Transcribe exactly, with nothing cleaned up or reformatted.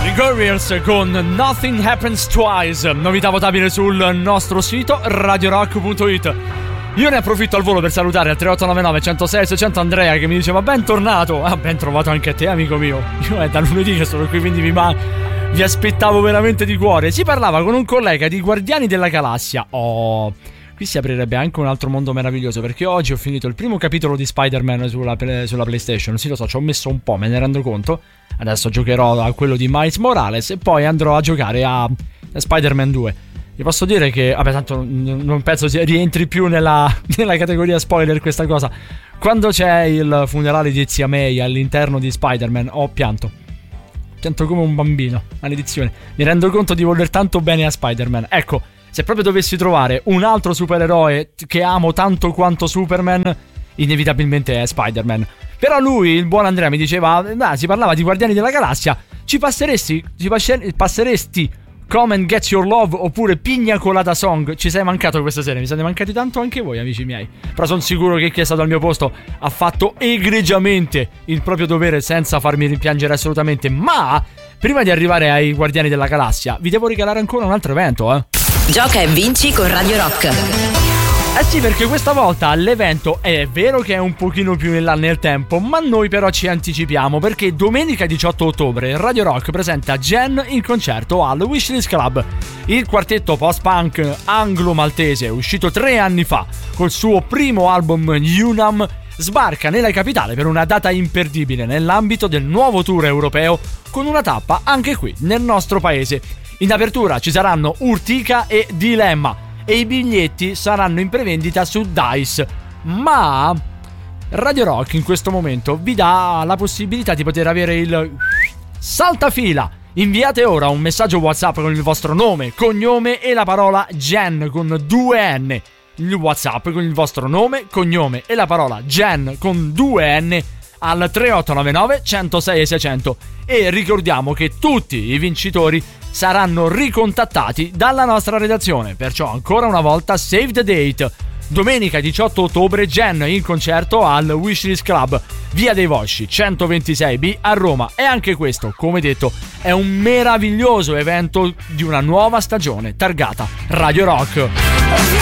Girls con Nothing Happens Twice, novità votabile sul nostro sito radio rock punto it. Io ne approfitto al volo per salutare al tre otto nove nove, centosei, seicento Andrea, che mi diceva bentornato. Ah, ben trovato anche a te, amico mio. Io è da lunedì che sono qui, quindi vi, ma... vi aspettavo veramente di cuore. Si parlava con un collega di Guardiani della Galassia. Oh, qui si aprirebbe anche un altro mondo meraviglioso, perché oggi ho finito il primo capitolo di Spider-Man sulla, sulla PlayStation. Sì, lo so, ci ho messo un po', me ne rendo conto. Adesso giocherò a quello di Miles Morales e poi andrò a giocare a Spider-Man due. Vi posso dire che, vabbè, tanto non penso si rientri più nella, nella categoria spoiler questa cosa. Quando c'è il funerale di zia May all'interno di Spider-Man, ho pianto. Pianto come un bambino, maledizione. Mi rendo conto di voler tanto bene a Spider-Man. Ecco, se proprio dovessi trovare un altro supereroe che amo tanto quanto Superman, inevitabilmente è Spider-Man. Però lui, il buon Andrea, mi diceva, nah, si parlava di Guardiani della Galassia, ci passeresti, ci passer- passeresti Come and Get Your Love oppure Pigna Colada Song? Ci sei mancato questa sera, mi siete mancati tanto anche voi, amici miei. Però sono sicuro che chi è stato al mio posto ha fatto egregiamente il proprio dovere senza farmi rimpiangere assolutamente. Ma prima di arrivare ai Guardiani della Galassia vi devo regalare ancora un altro evento, eh. Gioca e vinci con Radio Rock. Eh sì, perché questa volta l'evento è vero che è un pochino più in là nel tempo, ma noi però ci anticipiamo, perché domenica diciotto ottobre Radio Rock presenta Gen in concerto al Wishlist Club. Il quartetto post-punk anglo-maltese, uscito tre anni fa col suo primo album Unam, sbarca nella capitale per una data imperdibile nell'ambito del nuovo tour europeo, con una tappa anche qui nel nostro paese. In apertura ci saranno Urtica e Dilemma e i biglietti saranno in prevendita su Dice. Ma Radio Rock in questo momento vi dà la possibilità di poter avere il saltafila. Inviate ora un messaggio WhatsApp con il vostro nome, cognome e la parola Gen con due N. Il WhatsApp con il vostro nome, cognome e la parola Gen con due N al tre otto nove nove, centosei e seicento. E ricordiamo che tutti i vincitori saranno ricontattati dalla nostra redazione. Perciò ancora una volta save the date. Domenica diciotto ottobre Gen in concerto al Wishlist Club, via dei Vosci centoventisei B a Roma. E anche questo, come detto, è un meraviglioso evento di una nuova stagione targata Radio Rock.